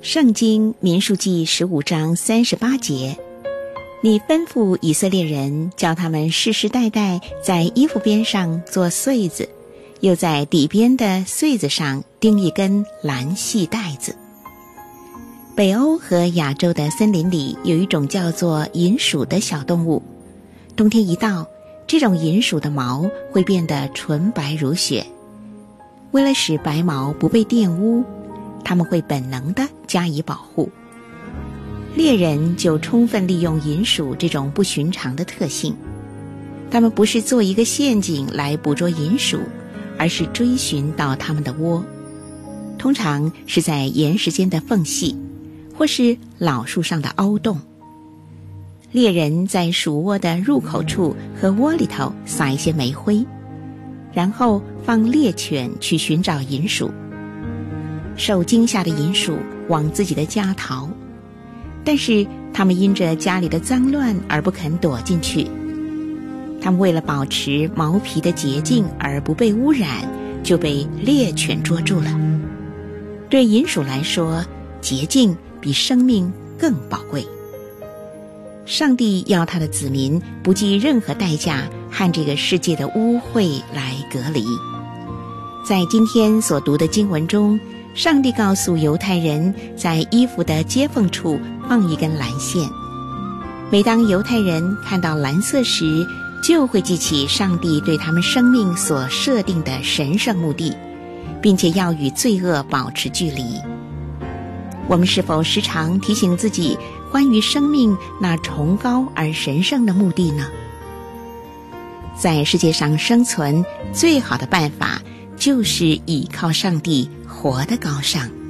圣经民数记15章38节，你吩咐以色列人，叫他们世世代代在衣服边上做穗子，又在底边的穗子上钉一根蓝细带子。北欧和亚洲的森林里有一种叫做银鼠的小动物，冬天一到，这种银鼠的毛会变得纯白如雪。为了使白毛不被玷污，他们会本能地加以保护。猎人就充分利用银鼠这种不寻常的特性，他们不是做一个陷阱来捕捉银鼠，而是追寻到它们的窝，通常是在岩石间的缝隙，或是老树上的凹洞。猎人在鼠窝的入口处和窝里头撒一些煤灰，然后放猎犬去寻找银鼠。受惊吓的银鼠往自己的家逃，但是他们因着家里的脏乱而不肯躲进去。他们为了保持毛皮的洁净而不被污染，就被猎犬捉住了。对银鼠来说，洁净比生命更宝贵。上帝要他的子民不计任何代价和这个世界的污秽来隔离。在今天所读的经文中，上帝告诉犹太人，在衣服的接缝处放一根蓝线。每当犹太人看到蓝色时，就会记起上帝对他们生命所设定的神圣目的，并且要与罪恶保持距离。我们是否时常提醒自己关于生命那崇高而神圣的目的呢？在世界上生存最好的办法，就是倚靠上帝活得高尚。